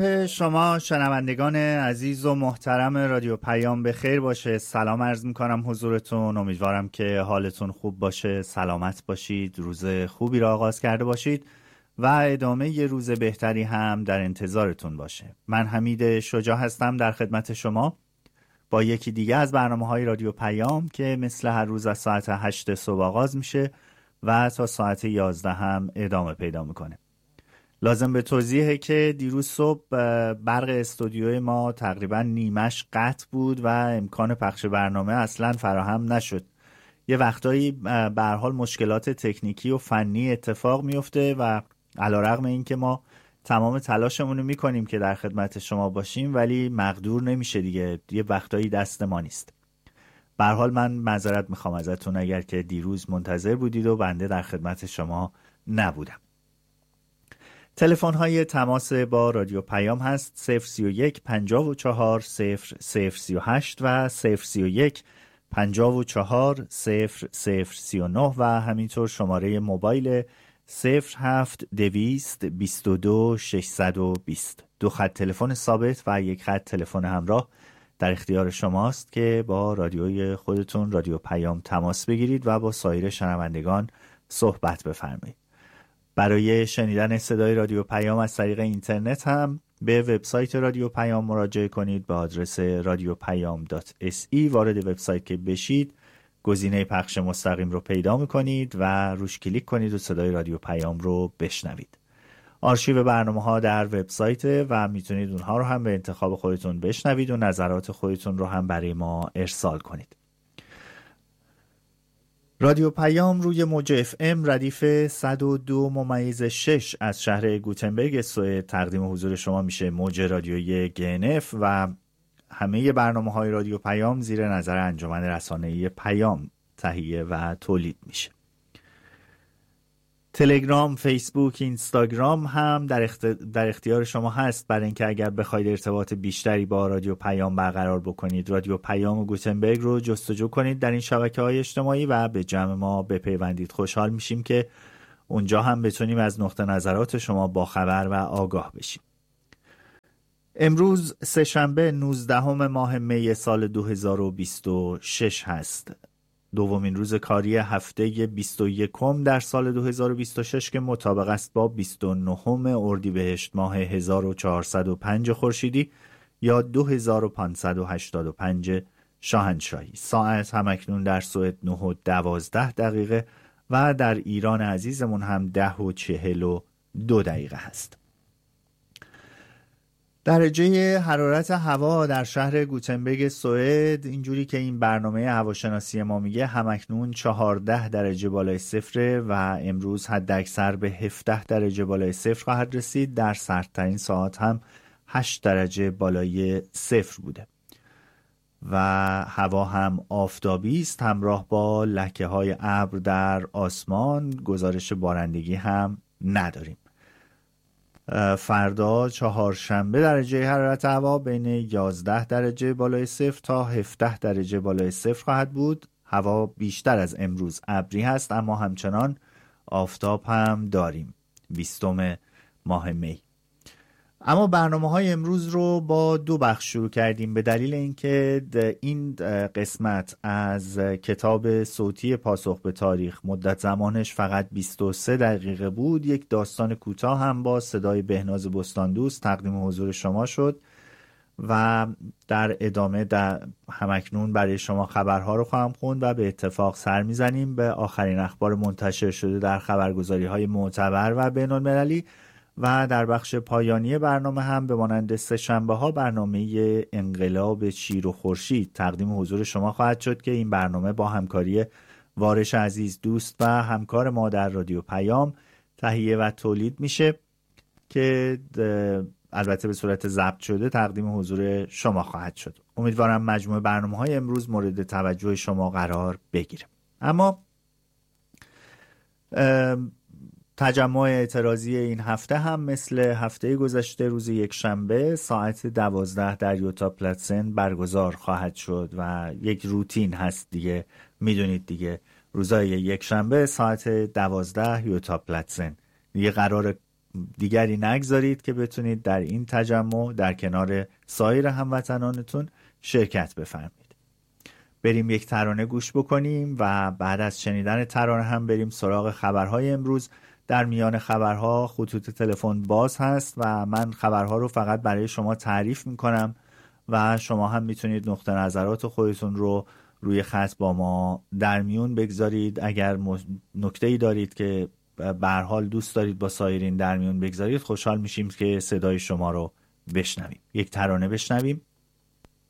شما شنوندگان عزیز و محترم رادیو پیام به خیر باشه. سلام عرض میکنم حضورتون. امیدوارم که حالتون خوب باشه، سلامت باشید، روز خوبی را آغاز کرده باشید و ادامه یه روز بهتری هم در انتظارتون باشه. من حمید شجاع هستم در خدمت شما با یکی دیگه از برنامه‌های رادیو پیام که مثل هر روز از ساعت 8 صبح آغاز میشه و تا ساعت 11 هم ادامه پیدا میکنه. لازم به توضیحه که دیروز صبح برق استودیوی ما تقریبا نیمش قطع بود و امکان پخش برنامه اصلا فراهم نشد. یه وقتایی به هر حال مشکلات تکنیکی و فنی اتفاق میفته و علیرغم اینکه ما تمام تلاشمون رو میکنیم که در خدمت شما باشیم ولی مقدور نمیشه دیگه، یه وقتایی دست ما نیست. به هر حال من معذرت میخوام ازتون اگر که دیروز منتظر بودید و بنده در خدمت شما نبودم. تلفن های تماس با رادیو پیام هست 031 54 0038 و 031 54 0039 و همینطور شماره موبایل 07 200 22 620. دو خط تلفن ثابت و یک خط تلفن همراه در اختیار شماست که با رادیوی خودتون رادیو پیام تماس بگیرید و با سایر شنوندگان صحبت بفرمایید. برای شنیدن صدای رادیو پیام از طریق اینترنت هم به وبسایت رادیو پیام مراجعه کنید. به آدرس radiopayam.se وارد وبسایت که بشید گزینه پخش مستقیم رو پیدا میکنید و روش کلیک کنید و صدای رادیو پیام رو بشنوید. آرشیو برنامه‌ها در وبسایت و میتونید اونها رو هم به انتخاب خودتون بشنوید و نظرات خودتون رو هم برای ما ارسال کنید. رادیو پیام روی موج FM ردیف 102.6 از شهر گوتنبرگ سوئد تقدیم حضور شما میشه. موج رادیویی گنف و همه برنامه‌های رادیو پیام زیر نظر انجمن رسانه‌ای پیام تهیه و تولید میشه. تلگرام، فیسبوک، اینستاگرام هم در اختیار شما هست برای اینکه اگر بخواید ارتباط بیشتری با رادیو پیام برقرار بکنید. رادیو پیام گوتنبرگ رو جستجو کنید در این شبکه‌های اجتماعی و به جمع ما بپیوندید. خوشحال میشیم که اونجا هم بتونیم از نقطه نظرات شما باخبر و آگاه بشیم. امروز سه‌شنبه 19 ماه می سال 2026 هست. دومین روز کاری هفته 21 در سال 2026 که مطابق است با 29 اردیبهشت ماه 1405 خورشیدی یا 2585 شاهنشاهی. ساعت همکنون در سوئد 9:12 و در ایران عزیزمون هم 10:42 هست. درجه حرارت هوا در شهر گوتنبرگ سوئد اینجوری که این برنامه هواشناسی ما میگه همکنون 14 درجه بالای صفر و امروز حد اکثر به 17 درجه بالای صفر خواهد رسید. در سردترین ساعت هم 8 درجه بالای صفر بوده و هوا هم آفتابی است همراه با لکه های ابر در آسمان. گزارش بارندگی هم نداریم. فردا چهارشنبه درجه حرارت هوا بین 11 درجه بالای صفر تا 17 درجه بالای صفر خواهد بود. هوا بیشتر از امروز ابری هست اما همچنان آفتاب هم داریم 20 ماه می. اما برنامه‌های امروز رو با دو بخش شروع کردیم به دلیل اینکه این قسمت از کتاب صوتی پاسخ به تاریخ مدت زمانش فقط 23 دقیقه بود. یک داستان کوتاه هم با صدای بهناز بستاندوست تقدیم حضور شما شد و در ادامه همکنون برای شما خبرها رو خواهم خوند و به اتفاق سر میزنیم به آخرین اخبار منتشر شده در خبرگزاری‌های معتبر و بین‌المللی و در بخش پایانی برنامه هم به مانند سه‌شنبه ها برنامه انقلاب شیر و خورشید تقدیم حضور شما خواهد شد که این برنامه با همکاری وارش عزیز دوست و همکار ما در رادیو پیام تهیه و تولید میشه که البته به صورت ضبط شده تقدیم حضور شما خواهد شد. امیدوارم مجموع برنامه‌های امروز مورد توجه شما قرار بگیره. اما تجمع اعتراضی این هفته هم مثل هفته گذشته روز یک شنبه ساعت 12 در یوتا پلاتسن برگزار خواهد شد و یک روتین هست دیگه، میدونید دیگه روزای یک شنبه ساعت 12 یوتا پلاتسن دیگه قرار دیگری نگذارید که بتونید در این تجمع در کنار سایر هموطنانتون شرکت بفرمایید. بریم یک ترانه گوش بکنیم و بعد از شنیدن ترانه هم بریم سراغ خبرهای امروز. در میان خبرها خطوط تلفن باز هست و من خبرها رو فقط برای شما تعریف میکنم و شما هم میتونید نقطه نظرات خودتون رو روی خط با ما در میون بگذارید. اگر نکته‌ای دارید که به هر حال دوست دارید با سایرین در میون بگذارید، خوشحال میشیم که صدای شما رو بشنویم. یک ترانه بشنویم.